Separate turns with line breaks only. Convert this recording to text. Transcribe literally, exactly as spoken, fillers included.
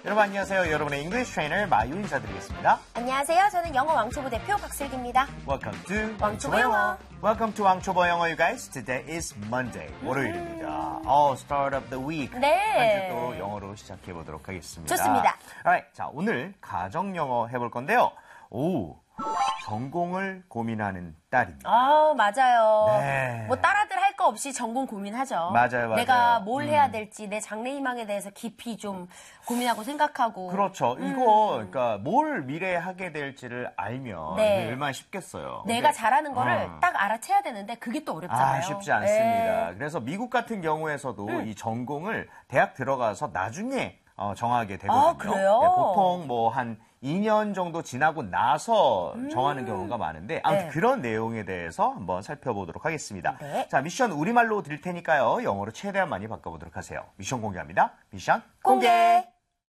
여러분 안녕하세요. 여러분의 잉글리시 트레이너 마유 인사드리겠습니다.
안녕하세요. 저는 영어 왕초보 대표 박슬기입니다.
Welcome to
왕초보 영어.
Welcome to 왕초보 영어, you guys. Today is Monday. 월요일입니다. Oh, start of the week.
네.
한 주도 영어로 시작해 보도록 하겠습니다.
좋습니다.
Alright, 자 오늘 가정 영어 해볼 건데요. 오, 전공을 고민하는 딸입니다.
아, 맞아요.
네.
뭐 딸아들 할 거 없이 전공 고민하죠.
맞아요, 맞아요.
내가 뭘
음.
해야 될지 내 장래희망에 대해서 깊이 좀 고민하고 생각하고.
그렇죠.
음.
이거 그러니까 뭘 미래에 하게 될지를 알면
네.
이게 얼마나 쉽겠어요.
내가
근데,
잘하는 거를
어.
딱 알아채야 되는데 그게 또 어렵잖아요.
아, 쉽지 않습니다.
네.
그래서 미국 같은 경우에서도
음.
이 전공을 대학 들어가서 나중에 어, 정하게 되거든요.
아, 그래요?
네, 보통 뭐 한 이 년 정도 지나고 나서
음.
정하는 경우가 많은데 아무튼
네.
그런 내용에 대해서 한번 살펴보도록 하겠습니다.
네.
자, 미션 우리말로 드릴 테니까요. 영어로 최대한 많이 바꿔보도록 하세요. 미션 공개합니다. 미션
공개.